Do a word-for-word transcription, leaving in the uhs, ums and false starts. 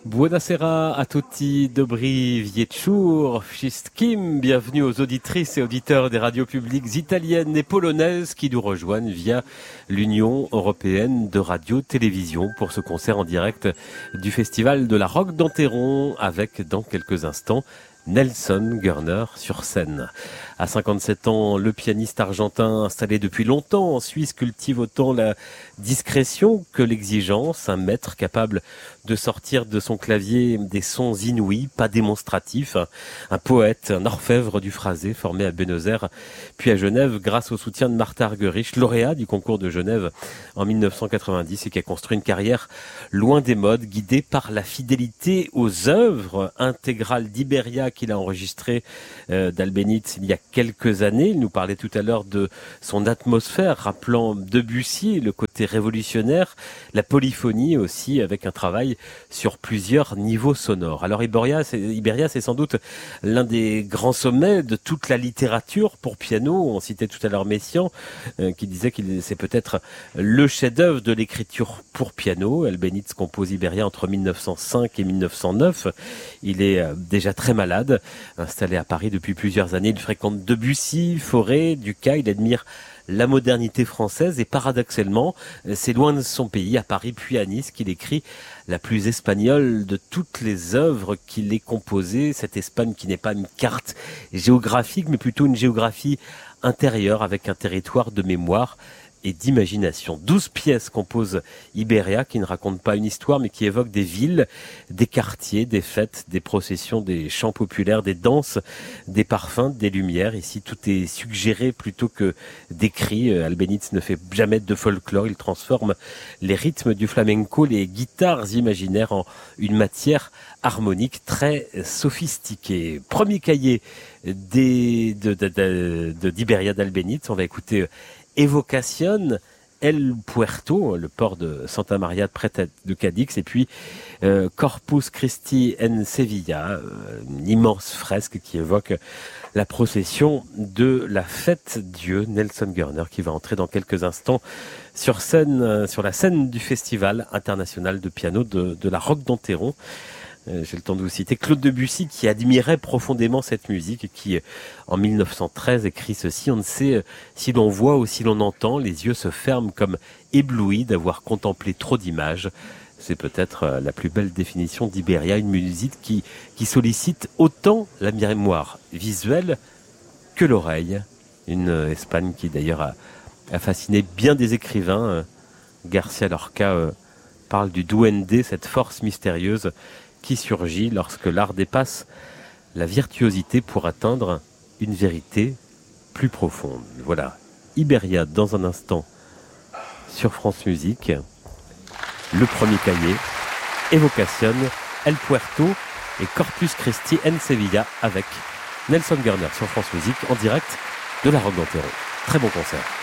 Buonasera a tutti, dobry wieczór, wszystkim, bienvenue aux auditrices et auditeurs des radios publiques italiennes et polonaises qui nous rejoignent via l'Union européenne de radio-télévision pour ce concert en direct du Festival de la Roque d'Enterron avec, dans quelques instants, Nelson Gurner sur scène. À cinquante-sept ans, le pianiste argentin installé depuis longtemps en Suisse cultive autant la discrétion que l'exigence, un maître capable de sortir de son clavier des sons inouïs, pas démonstratifs, un poète, un orfèvre du phrasé formé à Buenos Aires puis à Genève grâce au soutien de Martha Argerich, lauréat du concours de Genève en mille neuf cent quatre-vingt-dix et qui a construit une carrière loin des modes, guidée par la fidélité aux œuvres intégrales d'Iberia qu'il a enregistrées euh, d'Albéniz il y a quelques années. Il nous parlait tout à l'heure de son atmosphère, rappelant Debussy, le côté révolutionnaire, la polyphonie aussi, avec un travail sur plusieurs niveaux sonores. Alors Iberia, c'est, Iberia, c'est sans doute l'un des grands sommets de toute la littérature pour piano. On citait tout à l'heure Messiaen, euh, qui disait qu'il c'est peut-être le chef-d'œuvre de l'écriture pour piano. Albéniz compose Iberia entre mille neuf cent cinq et mille neuf cent neuf. Il est euh, déjà très malade. Installé à Paris depuis plusieurs années, il fréquente Debussy, Fauré, Dukas. Il admire la modernité française et paradoxalement, c'est loin de son pays, à Paris puis à Nice, qu'il écrit la plus espagnole de toutes les œuvres qu'il ait composées. Cette Espagne qui n'est pas une carte géographique, mais plutôt une géographie intérieure avec un territoire de mémoire et d'imagination. Douze pièces composent Iberia, qui ne racontent pas une histoire, mais qui évoquent des villes, des quartiers, des fêtes, des processions, des chants populaires, des danses, des parfums, des lumières. Ici, tout est suggéré plutôt que décrit. Albéniz ne fait jamais de folklore. Il transforme les rythmes du flamenco, les guitares imaginaires en une matière harmonique très sophistiquée. Premier cahier des, de, de, de, de, d'Iberia d'Albéniz. On va écouter Evocación, El Puerto, le port de Santa Maria près de Cadix, et puis euh, Corpus Christi en Sevilla, euh, une immense fresque qui évoque la procession de la fête Dieu. Nelson Gurner qui va entrer dans quelques instants sur scène, euh, sur la scène du Festival international de piano de, de la Roque d'Enterron. Euh, j'ai le temps de vous citer Claude Debussy qui admirait profondément cette musique et qui, en mille neuf cent treize, écrit ceci: on ne sait si l'on voit ou si l'on entend, les yeux se ferment comme éblouis d'avoir contemplé trop d'images. C'est peut-être la plus belle définition d'Iberia, une musique qui, qui sollicite autant la mémoire visuelle que l'oreille. Une Espagne qui d'ailleurs a, a fasciné bien des écrivains. Garcia Lorca euh, parle du duende, cette force mystérieuse qui surgit lorsque l'art dépasse la virtuosité pour atteindre une vérité plus profonde. Voilà, Iberia dans un instant sur France Musique. Le premier cahier, Evocación, El Puerto et Corpus Christi en Sevilla avec Nelson Gurner sur France Musique en direct de la Roque d'Enterron. Très bon concert.